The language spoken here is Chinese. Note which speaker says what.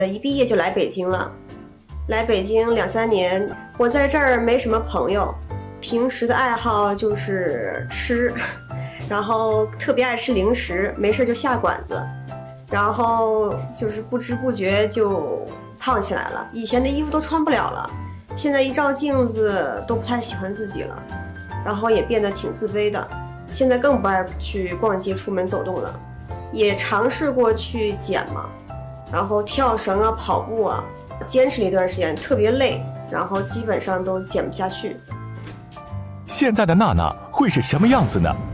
Speaker 1: 一毕业就来北京了，来北京2、3年，我在这儿没什么朋友，平时的爱好就是吃，然后特别爱吃零食，没事就下馆子，然后就是不知不觉就胖起来了，以前的衣服都穿不了了，现在一照镜子都不太喜欢自己了，然后也变得挺自卑的，现在更不爱去逛街出门走动了，也尝试过去减嘛，然后跳绳啊跑步啊，坚持了一段时间特别累，然后基本上都减不下去。
Speaker 2: 现在的娜娜会是什么样子呢？